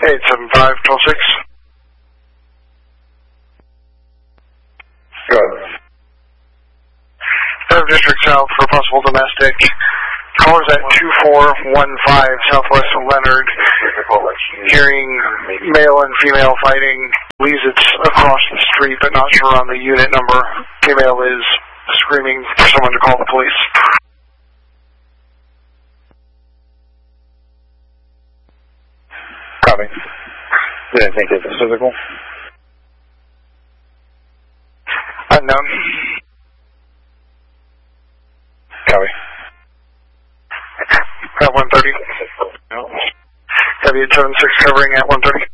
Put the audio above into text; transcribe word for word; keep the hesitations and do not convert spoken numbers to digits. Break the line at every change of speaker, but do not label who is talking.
eight seven five, twelve six.
Go ahead.
Third District South for possible domestic. Callers at two four one five Southwest Leonard. Hearing male and female fighting. Believes it's across the street, but not sure on the unit number. Female is screaming for someone to call the police.
Copy. Didn't think it was physical.
Unknown.
Copy.
At one thirty. Heavy eight seven six covering at one thirty.